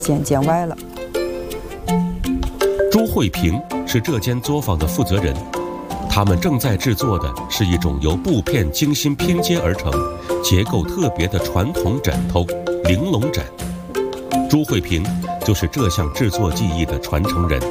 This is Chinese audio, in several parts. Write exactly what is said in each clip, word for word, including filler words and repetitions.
剪剪歪了。 朱慧萍是这间作坊的负责人，他们正在制作的是一种由布片精心拼接而成、结构特别的传统枕头——玲珑枕。朱慧萍就是这项制作技艺的传承人。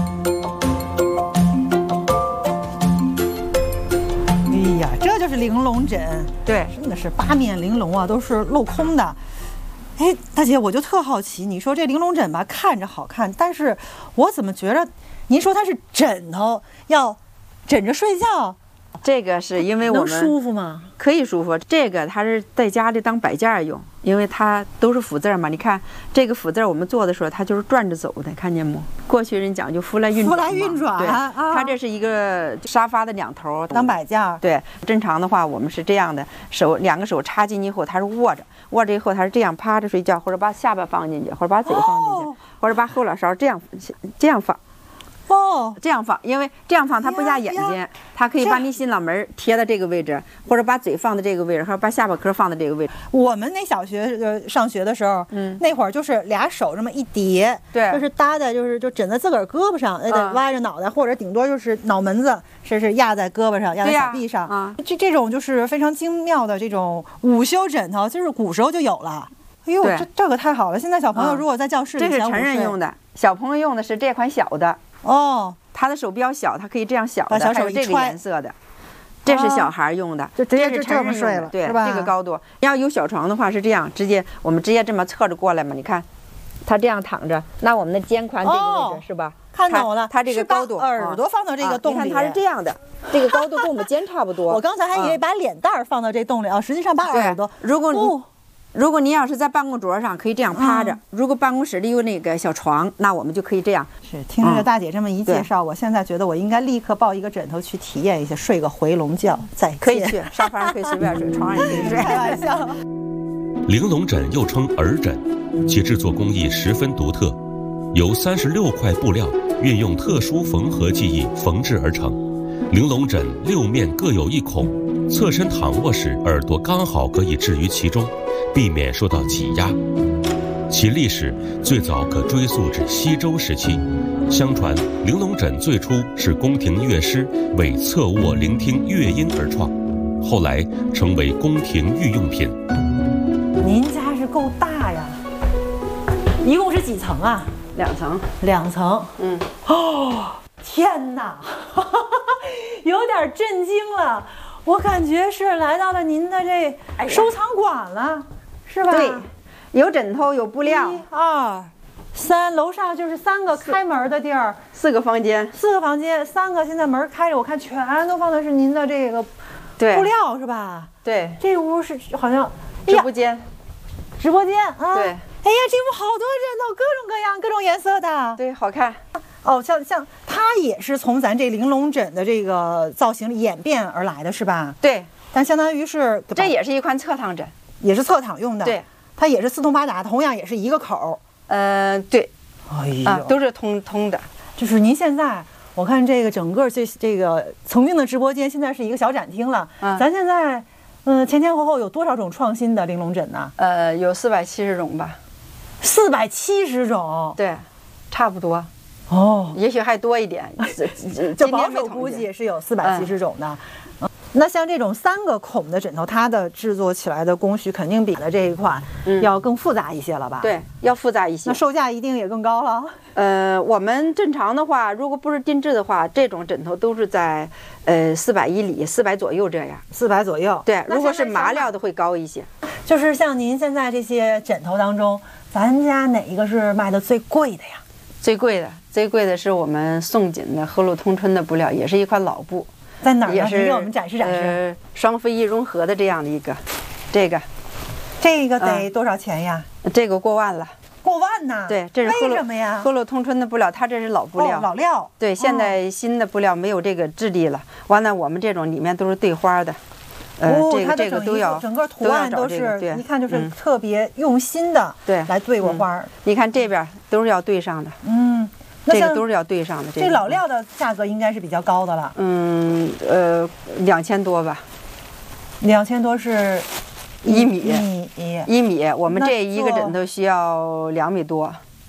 哎呀，这就是玲珑枕， 对， 真的是八面玲珑啊，都是镂空的。哎，大姐，我就特好奇，你说这玲珑枕吧，看着好看，但是我怎么觉着，您说它是枕头，要枕着睡觉， 这个是因为我们能舒服吗？ 可以舒服。这个它是在家里当摆件用，因为它都是福字嘛。你看这个福字，我们做的时候它就是转着走的，看见没？过去人讲究福来运转， 福来运转。 对， 啊、 它这是一个沙发的两头当摆件。 对，正常的话我们是这样的，手两个手插进去以后，它是握着，握着以后它是这样趴着睡觉，或者把下巴放进去，或者把嘴放进去，哦、或者把后脑勺这样这样放。 哦， 这样放，因为这样放它不压眼睛，它可以把你心脑门贴到这个位置，或者把嘴放在这个位置，或者把下巴壳放在这个位置。 我们那小学呃上学的时候，嗯，那会儿就是俩手这么一叠， 对， 就是搭在就是就枕在自个儿胳膊上，呃、嗯，歪着脑袋，或者顶多就是脑门子是是压在胳膊上，压在小臂上。啊，这这种就是非常精妙的这种午休枕头，就是古时候就有了。哎呦，这这个太好了！现在小朋友如果在教室里， 这是成人用的，小朋友用的是这款小的。 哦， 他的手比较小，他可以这样小的， 把小手这个颜色的，这是小孩用的， 就直接是这么睡了， 对， 是吧？ 这个高度。要有小床的话是这样，直接我们直接这么侧着过来嘛，你看，他这样躺着，那我们的肩宽这个位置是吧？ 看懂了， 他这个高度， 耳朵放到这个洞里， 你看它是这样的，这个高度跟我们肩差不多。 我刚才还以为把脸蛋儿放到这洞里啊，实际上把耳朵。 如果你如果您要是在办公桌上，可以这样趴着；嗯、如果办公室里有那个小床，那我们就可以这样。 是，听着大姐这么一介绍，嗯、我现在觉得我应该立刻抱一个枕头去体验一下，睡个回笼觉。再见。 可以去沙发上可以随便睡，床上也可以睡。 开玩笑。 玲珑枕又称耳枕，其制作工艺十分独特，由三十六块布料运用特殊缝合技艺缝制而成。玲珑枕六面各有一孔，侧身躺卧时耳朵刚好可以置于其中，避免受到挤压。其历史最早可追溯至西周时期。相传，玲珑枕最初是宫廷乐师为侧卧聆听乐音而创，后来成为宫廷御用品。 您家是够大呀！一共是几层啊？ 两层。 两层。 嗯。 哦，天哪，有点震惊了。我感觉是来到了您的这收藏馆了，是吧？ 对，有枕头，有布料。 一二三，楼上就是三个开门的地儿， 四个房间， 四个房间，三个现在门开着，我看全都放的是您的这个布料，是吧？ 对， 这屋是好像直播间， 直播间啊。 对， 哎呀，这屋好多枕头，各种各样、各种颜色的。 对，好看。 哦，像像它也是从咱这玲珑枕的这个造型里演变而来的，是吧？ 对， 但相当于是这也是一款侧躺枕， 也是侧躺用的。 对， 它也是四通八达，同样也是一个口。 呃，对， 哎呦、 啊，都是通通的。 就是您现在，我看这个整个这这个曾经的直播间，现在是一个小展厅了。嗯，咱现在，嗯、呃，前前后后有多少种创新的玲珑枕呢？ 呃，有四百七十种吧。 四百七十种。 对，差不多。 哦， 也许还多一点， 就保守估计是有四百七十种的。嗯，那像这种三个孔的枕头，它的制作起来的工序肯定比的这一款要更复杂一些了吧？ 对，要复杂一些。 那售价一定也更高了。 呃，我们正常的话，如果不是定制的话，这种枕头都是在呃四百以里，四百左右这样。 四百左右。 对，如果是麻料的会高一些。 就是像您现在这些枕头当中，咱家哪一个是卖的最贵的呀？ 最贵的，最贵的是我们宋锦的和路通春的布料，也是一款老布。 在哪儿呢？ 也是给我们展示展示。 呃，双非一融合的这样的一个，这个， 这个得多少钱呀？ 嗯、这个过万了。 过万呐？ 对，这是为什么呀？ 和路通春的布料，它这是老布料， 哦、老料。 对，现在新的布料没有这个质地了。完了，我们这种里面都是对花的。呃， 哦、 这个这个都要， 整个图案都是， 这个、 一看就是特别用心的， 对， 来对过花、 嗯。你看这边都是要对上的， 嗯， 这个都是要对上的。这这老料的价格应该是比较高的了， 嗯，呃，两千多吧， 两千多是一米， 一米， 一米，我们这一个枕头需要两米多。